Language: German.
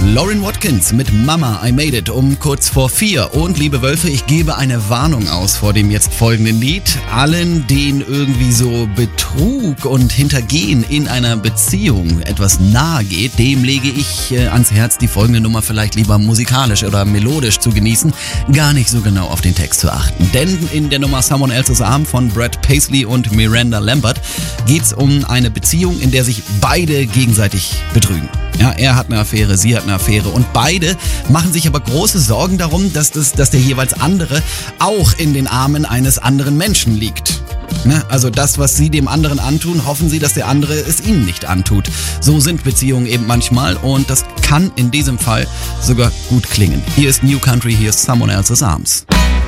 Lauren Watkins mit Mama, I Made It um kurz vor 4. Und liebe Wölfe, ich gebe eine Warnung aus vor dem jetzt folgenden Lied. Allen, denen irgendwie so Betrug und Hintergehen in einer Beziehung etwas nahe geht, dem lege ich ans Herz, die folgende Nummer vielleicht lieber musikalisch oder melodisch zu genießen, gar nicht so genau auf den Text zu achten. Denn in der Nummer Someone Else's Arm von Brad Paisley und Miranda Lambert geht's um eine Beziehung, in der sich beide gegenseitig betrügen. Ja, er hat eine Affäre, sie hat eine Affäre und beide machen sich aber große Sorgen darum, dass der jeweils andere auch in den Armen eines anderen Menschen liegt. Ne? Also das, was sie dem anderen antun, hoffen sie, dass der andere es ihnen nicht antut. So sind Beziehungen eben manchmal und das kann in diesem Fall sogar gut klingen. Hier ist New Country, hier ist Someone Else's Arms.